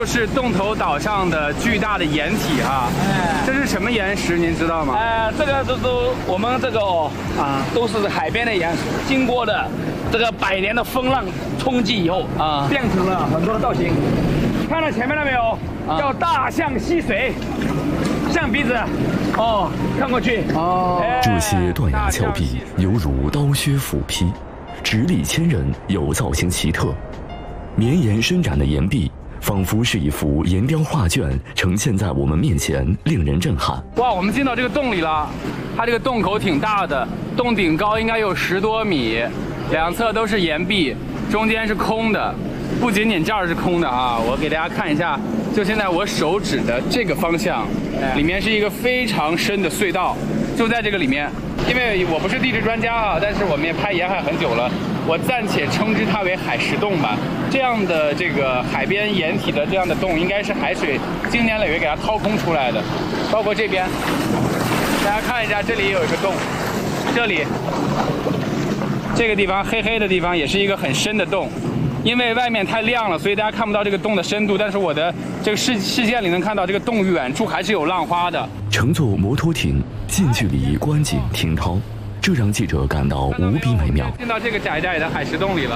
就是洞头岛上的巨大的岩体哈，这是什么岩石？您知道吗？ 这个就是我们这个都是海边的岩石，经过的这个100年的风浪冲击以后变成了很多的造型。看到前面了没有？叫大象吸水，象鼻子。看过去。 这些断崖峭壁犹如刀削斧劈，直立千人，有造型奇特。绵延伸展的岩壁。 仿佛是一幅岩雕画卷呈现在我们面前，令人震撼。 哇，我们进到这个洞里了，它这个洞口挺大的，洞顶高应该有10多米，两侧都是岩壁，中间是空的，不仅仅这儿是空的啊，我给大家看一下，就现在我手指的这个方向，里面是一个非常深的隧道，就在这个里面。因为我不是地质专家啊，但是我们也拍沿海很久了。 我暂且称之它为海蚀洞吧。这样的这个海边岩体的这样的洞，应该是海水经年累月给它掏空出来的。包括这边，大家看一下，这里也有一个洞，这里这个地方黑黑的地方也是一个很深的洞。因为外面太亮了，所以大家看不到这个洞的深度。但是我的这个视线里能看到，这个洞远处还是有浪花的。 乘坐摩托艇近距离观景听涛。 这让记者感到无比美妙。 进到这个窄窄的海蚀洞里了。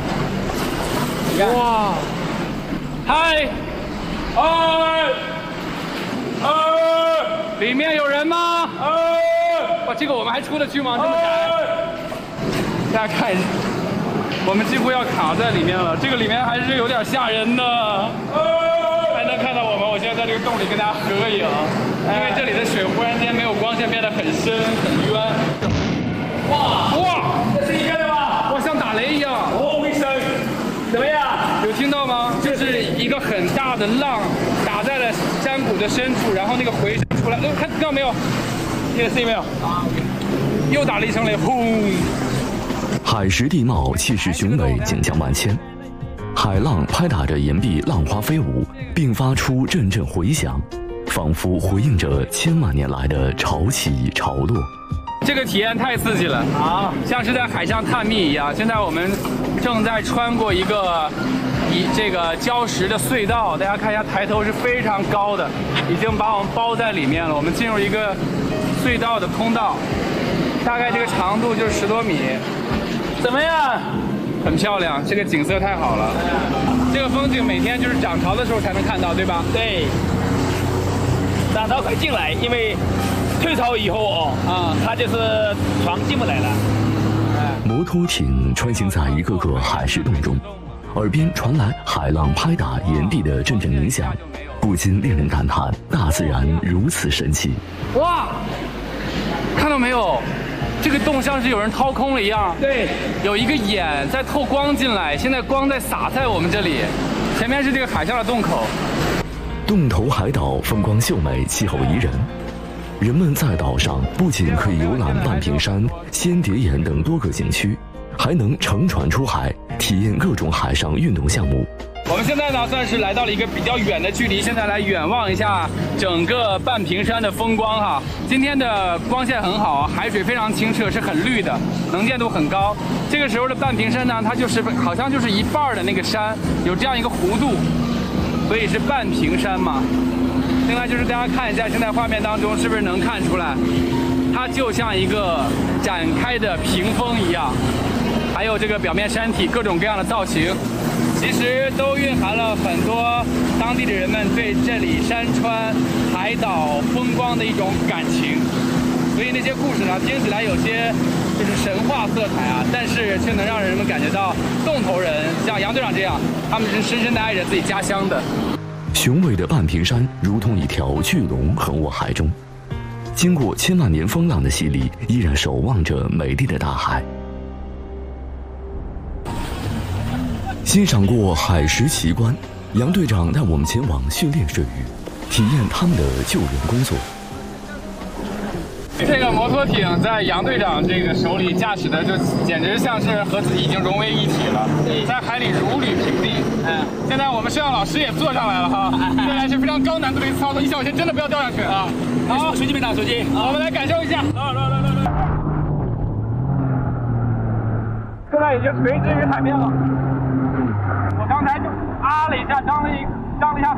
哇！嗨！里面有人吗？哇，这个我们还出得去吗？这么窄！大家看一下，我们几乎要卡在里面了。这个里面还是有点吓人的。还能看到我们，我现在在这个洞里跟大家合影，因为这里的水忽然间没有光线，变得很深很冤。 哇，这是一个的吗？哇，像打雷一样。卫生，怎么样？有听到吗？就是一个很大的浪打在了山谷的深处，然后那个回声出来，看到没有？听见声音没有？又打了一声雷，轰！ 海蚀地貌气势雄伟，景象万千。海浪拍打着岩壁，浪花飞舞，并发出阵阵回响，仿佛回应着千万年来的潮起潮落。 这个体验太刺激了啊，像是在海上探秘一样。现在我们正在穿过一个这个礁石的隧道，大家看一下，抬头是非常高的，已经把我们包在里面了。我们进入一个隧道的通道，大概这个长度就是10多米。怎么样？很漂亮，这个景色太好了。这个风景每天就是涨潮的时候才能看到，对吧？ 对，涨潮可以进来，因为。 退潮以后它就是船进不来了。 摩托艇穿行在一个个海蚀洞中，耳边传来海浪拍打岩壁的阵阵鸣响，不禁令人感叹大自然如此神奇。 哇，看到没有？这个洞像是有人掏空了一样。 对， 有一个眼在透光进来，现在光在洒在我们这里。前面是这个海上的洞口。 洞头海岛风光秀美，气候宜人。 人们在岛上不仅可以游览半屏山、仙蝶岩等多个景区，还能乘船出海，体验各种海上运动项目。 我们现在呢，算是来到了一个比较远的距离，现在来远望一下整个半屏山的风光哈。今天的光线很好，海水非常清澈，是很绿的，能见度很高。这个时候的半屏山呢，它就是好像就是一半的那个山有这样一个弧度，所以是半屏山嘛。 另外就是大家看一下，现在画面当中是不是能看出来，它就像一个展开的屏风一样，还有这个表面山体各种各样的造型，其实都蕴含了很多当地的人们对这里山川、海岛风光的一种感情。所以那些故事呢，听起来有些就是神话色彩啊，但是却能让人们感觉到洞头人像杨队长这样，他们是深深的爱着自己家乡的。 雄伟的半屏山如同一条巨龙横卧海中，经过千万年风浪的洗礼，依然守望着美丽的大海。欣赏过海蚀奇观，杨队长带我们前往训练水域，体验他们的救援工作。 这个摩托艇在杨队长这个手里驾驶的，就简直像是和自己已经融为一体了，在海里如履平地。现在我们摄像老师也坐上来了哈，这还是非常高难度的一次操作，你小心真的不要掉下去啊！好，手机没打手机，我们来感受一下。来，现在已经垂直于海面了。我刚才就啊了一下，张了一让了一下。